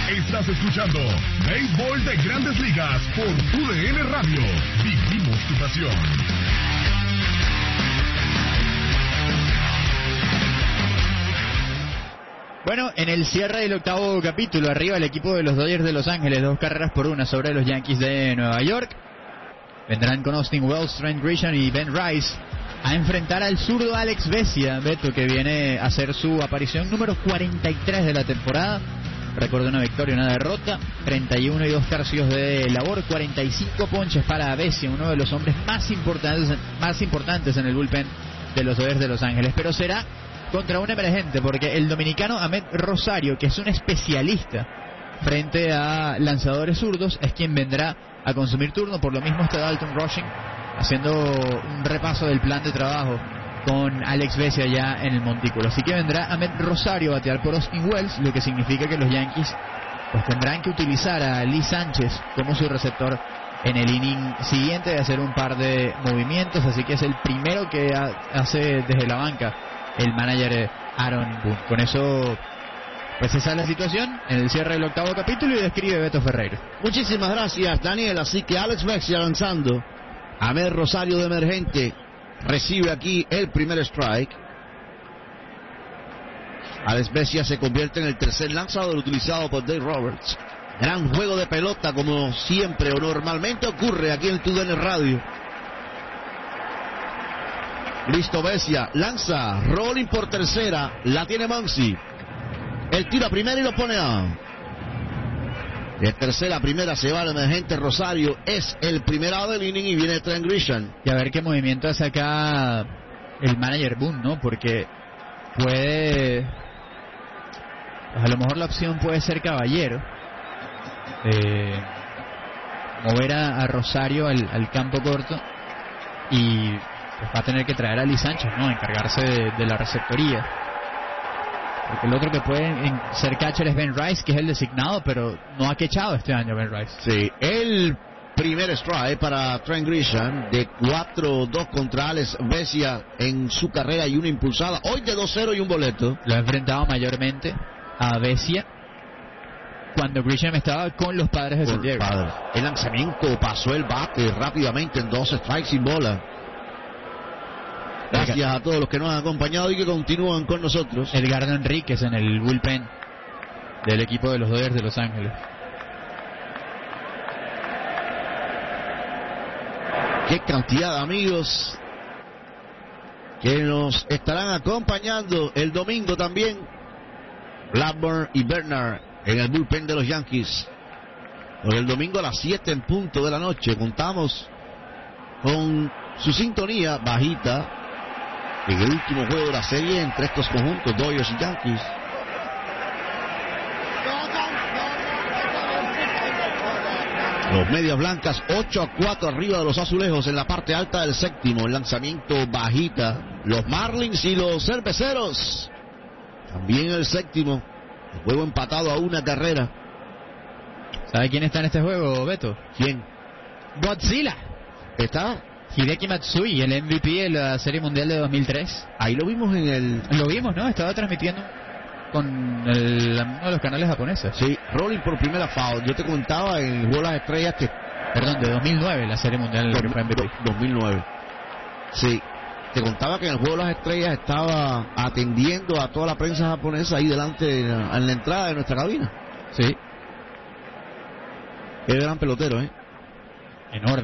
Estás escuchando Béisbol de Grandes Ligas por UDN Radio. Vivimos tu pasión. Bueno, en el cierre del octavo capítulo, arriba el equipo de los Dodgers de Los Ángeles, 2-1 sobre los Yankees de Nueva York. Vendrán con Austin Wells, Trent Grisham y Ben Rice a enfrentar al zurdo Alex Vesia, Beto, que viene a hacer su aparición número 43 de la temporada. Récord de una victoria, una derrota, 31 2/3 de labor, 45 ponches para Vesia, uno de los hombres más importantes en el bullpen de los Dodgers de Los Ángeles. Pero será contra un emergente, porque el dominicano Ahmed Rosario, que es un especialista frente a lanzadores zurdos, es quien vendrá a consumir turno. Por lo mismo está Dalton Rushing haciendo un repaso del plan de trabajo con Alex Vesia ya en el montículo. Así que vendrá Ahmed Rosario a batear por Austin Wells, lo que significa que los Yankees pues tendrán que utilizar a Lee Sánchez como su receptor en el inning siguiente, de hacer un par de movimientos. Así que es el primero que hace desde la banca el manager Aaron Boone. Con eso, pues esa es la situación en el cierre del octavo capítulo, y describe Beto Ferreira. Muchísimas gracias, Daniel. Así que Alex Vesia lanzando, Ahmed Rosario de emergente recibe aquí el primer strike. Alex Vesia se convierte en el tercer lanzador utilizado por Dave Roberts. Gran juego de pelota, como siempre o normalmente ocurre aquí en TUDN Radio. Listo, Vesia lanza, rolling por tercera, la tiene Muncy. Él tira primero y lo pone a. De tercera a primera se va el emergente Rosario, es el primer out del inning y viene Trent Grisham. Y a ver qué movimiento hace acá el manager Boone, ¿no? Porque puede, pues a lo mejor la opción puede ser Caballero, mover a Rosario al campo corto, y pues va a tener que traer a Lee Sánchez, ¿no? Encargarse de la receptoría. Porque el otro que puede ser catcher es Ben Rice, que es el designado, pero no ha quechado este año Ben Rice. Sí, el primer strike para Trent Grisham, de 4-2 contra Alex Vesia en su carrera y una impulsada. Hoy de 2-0 y un boleto. Lo ha enfrentado mayormente a Vesia cuando Grisham estaba con los Padres de San Diego. El lanzamiento pasó el bate rápidamente en 2 strikes sin bola. Gracias a todos los que nos han acompañado y que continúan con nosotros. Edgardo Enríquez en el bullpen del equipo de los Dodgers de Los Ángeles. Qué cantidad de amigos que nos estarán acompañando el domingo también. Blackburn y Bernard en el bullpen de los Yankees. Por el domingo a las 7 en punto de la noche. Contamos con su sintonía bajita en el último juego de la serie entre estos conjuntos, Dodgers y Yankees. Los Medias Blancas 8-4 arriba de los Azulejos en la parte alta del séptimo. El lanzamiento bajita. Los Marlins y los Cerveceros también en el séptimo. El juego empatado a una carrera. ¿Sabe quién está en este juego, Beto? ¿Quién? Godzilla. ¿Está? Hideki Matsui, el MVP de la Serie Mundial de 2003. Ahí lo vimos en el... Lo vimos, ¿no? Estaba transmitiendo con uno de los canales japoneses. Sí, rolling por primera foul. Yo te contaba en el Juego de las Estrellas que... Perdón, de 2009, la Serie Mundial que fue MVP. 2009. Sí, te contaba que en el Juego de las Estrellas estaba atendiendo a toda la prensa japonesa ahí delante, en la entrada de nuestra cabina. Sí. Qué gran pelotero, ¿eh? Enorme.